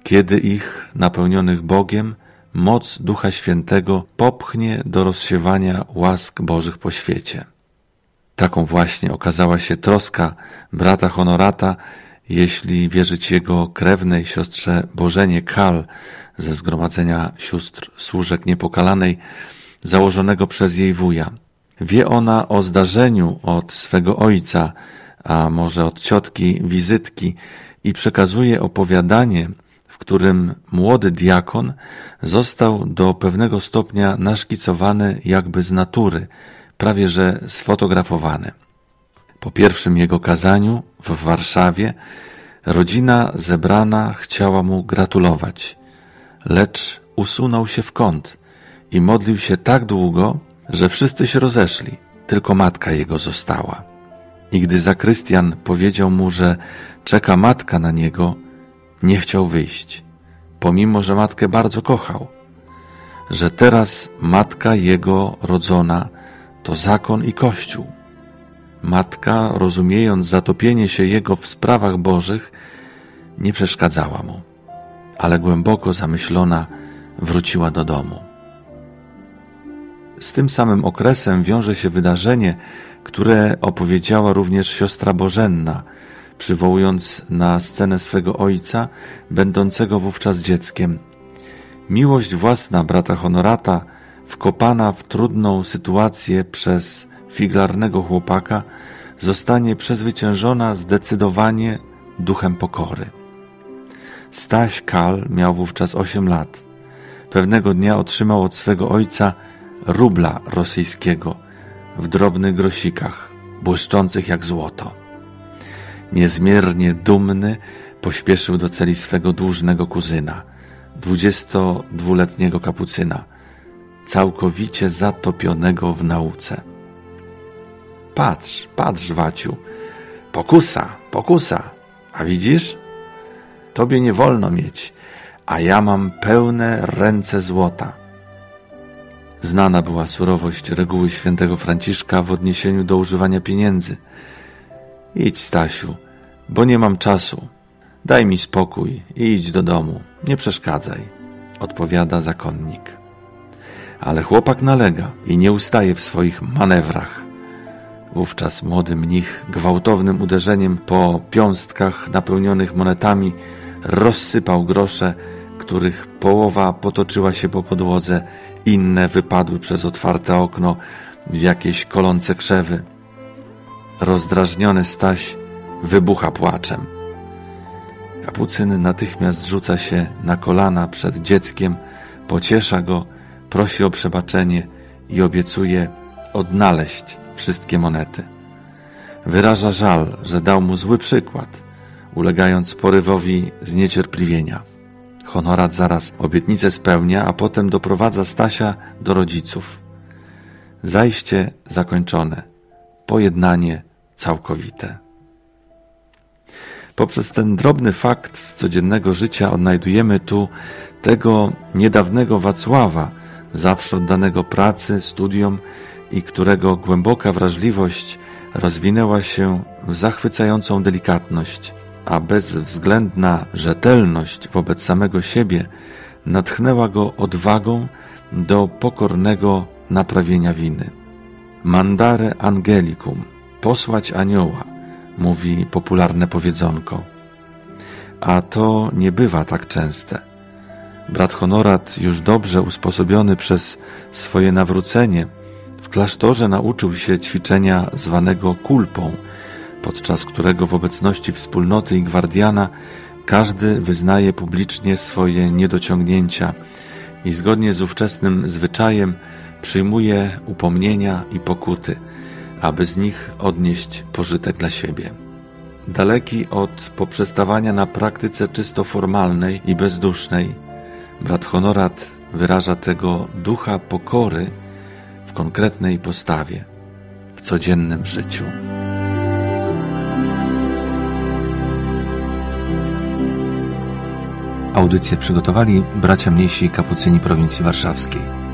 kiedy ich, napełnionych Bogiem, moc Ducha Świętego popchnie do rozsiewania łask Bożych po świecie. Taką właśnie okazała się troska brata Honorata, jeśli wierzyć jego krewnej siostrze Bożenie Kal ze Zgromadzenia Sióstr Służek Niepokalanej, założonego przez jej wuja. Wie ona o zdarzeniu od swego ojca, a może od ciotki Wizytki, i przekazuje opowiadanie, w którym młody diakon został do pewnego stopnia naszkicowany jakby z natury, prawie że sfotografowany. Po pierwszym jego kazaniu w Warszawie rodzina zebrana chciała mu gratulować, lecz usunął się w kąt i modlił się tak długo, że wszyscy się rozeszli, tylko matka jego została. I gdy zakrystian powiedział mu, że czeka matka na niego, nie chciał wyjść, pomimo że matkę bardzo kochał, że teraz matka jego rodzona to zakon i Kościół. Matka, rozumiejąc zatopienie się jego w sprawach bożych, nie przeszkadzała mu, ale głęboko zamyślona wróciła do domu. Z tym samym okresem wiąże się wydarzenie, które opowiedziała również siostra Bożenna, przywołując na scenę swego ojca, będącego wówczas dzieckiem. Miłość własna brata Honorata, wkopana w trudną sytuację przez figlarnego chłopaka, zostanie przezwyciężona zdecydowanie duchem pokory. Staś Kal miał wówczas 8 lat. Pewnego dnia otrzymał od swego ojca rubla rosyjskiego w drobnych grosikach, błyszczących jak złoto. Niezmiernie dumny pośpieszył do celi swego dłużnego kuzyna, 22-letniego kapucyna, całkowicie zatopionego w nauce. Patrz, patrz, Waciu, pokusa, a widzisz? Tobie nie wolno mieć, a ja mam pełne ręce złota. Znana była surowość reguły świętego Franciszka w odniesieniu do używania pieniędzy. Idź, Stasiu, bo nie mam czasu. Daj mi spokój i idź do domu, nie przeszkadzaj, odpowiada zakonnik. Ale chłopak nalega i nie ustaje w swoich manewrach. Wówczas młody mnich gwałtownym uderzeniem po piąstkach napełnionych monetami rozsypał grosze, których połowa potoczyła się po podłodze, inne wypadły przez otwarte okno w jakieś kolące krzewy. Rozdrażniony Staś wybucha płaczem. Kapucyn natychmiast rzuca się na kolana przed dzieckiem, pociesza go, prosi o przebaczenie i obiecuje odnaleźć wszystkie monety. Wyraża żal, że dał mu zły przykład, ulegając porywowi zniecierpliwienia. Honorat zaraz obietnicę spełnia, a potem doprowadza Stasia do rodziców. Zajście zakończone, pojednanie całkowite. Poprzez ten drobny fakt z codziennego życia odnajdujemy tu tego niedawnego Wacława, zawsze oddanego pracy, studiom i którego głęboka wrażliwość rozwinęła się w zachwycającą delikatność, a bezwzględna rzetelność wobec samego siebie natchnęła go odwagą do pokornego naprawienia winy. Mandare angelicum, posłać anioła, mówi popularne powiedzonko. A to nie bywa tak częste. Brat Honorat, już dobrze usposobiony przez swoje nawrócenie, w klasztorze nauczył się ćwiczenia zwanego kulpą, podczas którego w obecności wspólnoty i gwardiana każdy wyznaje publicznie swoje niedociągnięcia i zgodnie z ówczesnym zwyczajem przyjmuje upomnienia i pokuty, aby z nich odnieść pożytek dla siebie. Daleki od poprzestawania na praktyce czysto formalnej i bezdusznej, brat Honorat wyraża tego ducha pokory w konkretnej postawie, w codziennym życiu. Audycję przygotowali bracia mniejsi kapucyni prowincji warszawskiej.